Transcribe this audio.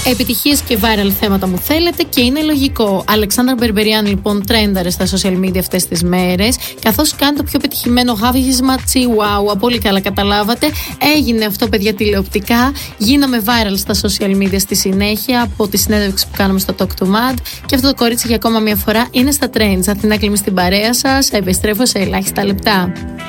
Επιτυχίες και viral θέματα μου θέλετε και είναι λογικό. Αλεξάνδρα Μπερμπεριάν λοιπόν τρένταρε στα social media αυτές τις μέρες, καθώς κάνει το πιο πετυχημένο γάβγισμα Chihuahua. Πολύ καλά καταλάβατε. Έγινε αυτό, παιδιά, τηλεοπτικά. Γίναμε viral στα social media στη συνέχεια από τη συνέντευξη που κάναμε στο Talk to Mad. Και αυτό το κορίτσι για ακόμα μια φορά είναι στα trends. Αθηνά Κλίμη στην παρέα σας. Επιστρέφω σε ελάχιστα λεπτά.